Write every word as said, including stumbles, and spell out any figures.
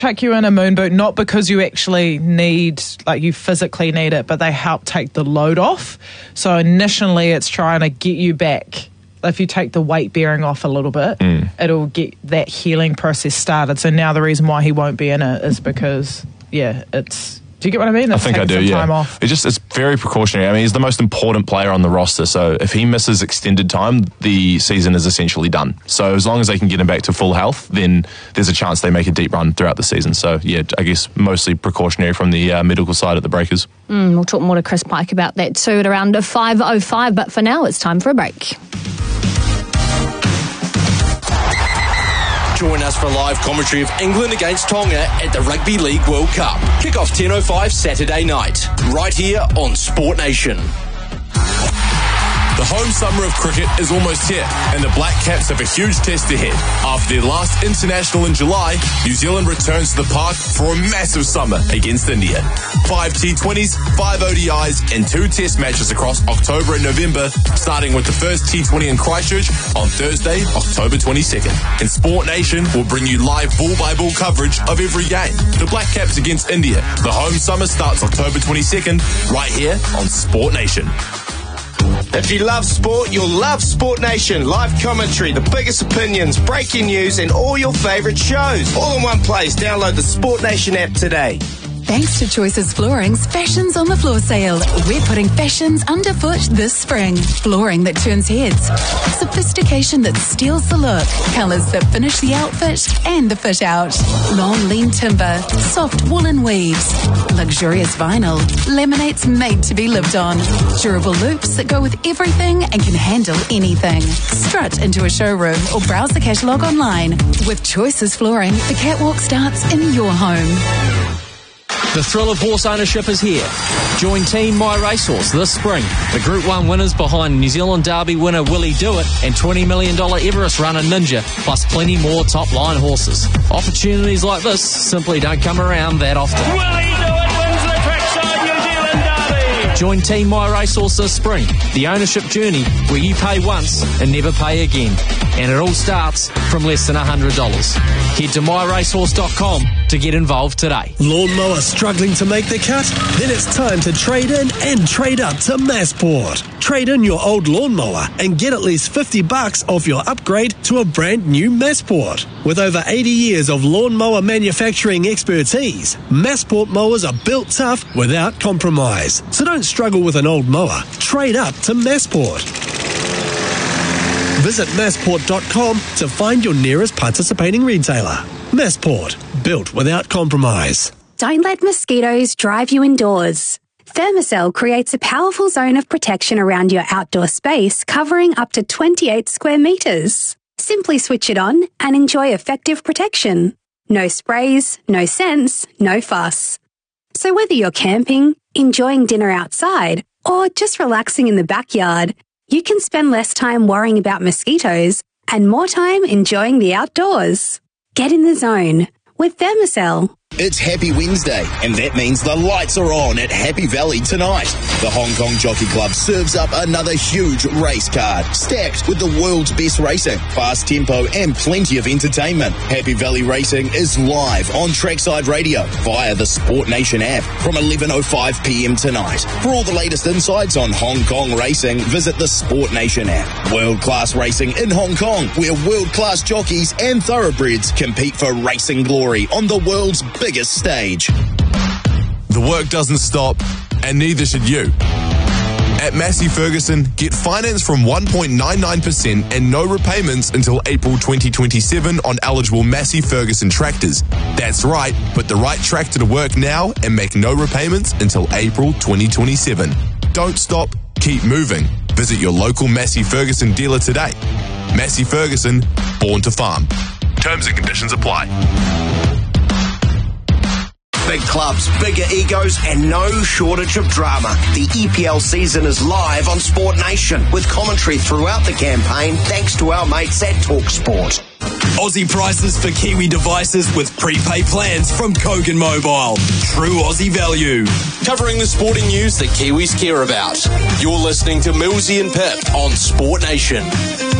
Chuck you in a moon boot, not because you actually need, like you physically need it, but they help take the load off. So initially it's trying to get you back. If you take the weight bearing off a little bit, mm. it'll get that healing process started. So now the reason why he won't be in it is because, yeah, it's... Do you get what I mean? I think I do, yeah. Off. It's just, it's very precautionary. I mean, he's the most important player on the roster, so if he misses extended time, the season is essentially done. So as long as they can get him back to full health, then there's a chance they make a deep run throughout the season. So, yeah, I guess mostly precautionary from the uh, medical side at the Breakers. Mm, we'll talk more to Chris Pike about that too at around five oh five, but for now, it's time for a break. Join us for live commentary of England against Tonga at the Rugby League World Cup. Kick-off ten oh five Saturday night, right here on Sport Nation. The home summer of cricket is almost here, and the Black Caps have a huge test ahead. After their last international in July, New Zealand returns to the park for a massive summer against India. Five T twenties, five O D Is, and two test matches across October and November, starting with the first T twenty in Christchurch on Thursday, October twenty-second. And Sport Nation will bring you live ball-by-ball coverage of every game. The Black Caps against India. The home summer starts October twenty-second, right here on Sport Nation. If you love sport, you'll love Sport Nation. Live commentary, the biggest opinions, breaking news, and all your favourite shows. All in one place. Download the Sport Nation app today. Thanks to Choices Flooring's Fashions on the Floor sale. We're putting fashions underfoot this spring. Flooring that turns heads. Sophistication that steals the look. Colours that finish the outfit and the fit out. Long lean timber. Soft woolen weaves. Luxurious vinyl. Laminates made to be lived on. Durable loops that go with everything and can handle anything. Strut into a showroom or browse the catalogue online. With Choices Flooring, the catwalk starts in your home. The thrill of horse ownership is here. Join Team My Racehorse this spring. The Group one winners behind New Zealand Derby winner Willie Dewitt and twenty million dollars Everest runner Ninja, plus plenty more top-line horses. Opportunities like this simply don't come around that often. Willie Dewitt wins the Trackside New Zealand Derby. Join Team My Racehorse this spring. The ownership journey where you pay once and never pay again. And it all starts from less than one hundred dollars. Head to my racehorse dot com to get involved today. Lawnmower struggling to make the cut? Then it's time to trade in and trade up to Massport. Trade in your old lawnmower and get at least fifty bucks off your upgrade to a brand new Massport. With over eighty years of lawnmower manufacturing expertise, Massport mowers are built tough without compromise. So don't struggle with an old mower. Trade up to Massport. Visit massport dot com to find your nearest participating retailer. Massport, built without compromise. Don't let mosquitoes drive you indoors. Thermacell creates a powerful zone of protection around your outdoor space, covering up to twenty-eight square metres. Simply switch it on and enjoy effective protection. No sprays, no scents, no fuss. So whether you're camping, enjoying dinner outside, or just relaxing in the backyard, you can spend less time worrying about mosquitoes and more time enjoying the outdoors. Get in the zone with Thermacell. It's Happy Wednesday, and that means the lights are on at Happy Valley tonight. The Hong Kong Jockey Club serves up another huge race card, stacked with the world's best racing, fast tempo, and plenty of entertainment. Happy Valley Racing is live on Trackside Radio via the Sport Nation app from eleven oh five p.m. tonight. For all the latest insights on Hong Kong racing, visit the Sport Nation app. World-class racing in Hong Kong, where world-class jockeys and thoroughbreds compete for racing glory on the world's biggest stage. The work doesn't stop, and neither should you. At Massey Ferguson, get finance from one point nine nine percent and no repayments until April twenty twenty-seven on eligible Massey Ferguson tractors. That's right, put the right tractor to work now and make no repayments until April twenty twenty-seven. Don't stop, keep moving. Visit your local Massey Ferguson dealer today. Massey Ferguson, born to farm. Terms and conditions apply. Big clubs, bigger egos, and no shortage of drama. The E P L season is live on Sport Nation with commentary throughout the campaign thanks to our mates at TalkSport. Aussie prices for Kiwi devices with prepaid plans from Kogan Mobile. True Aussie value. Covering the sporting news that Kiwis care about. You're listening to Millsy and Pip on Sport Nation.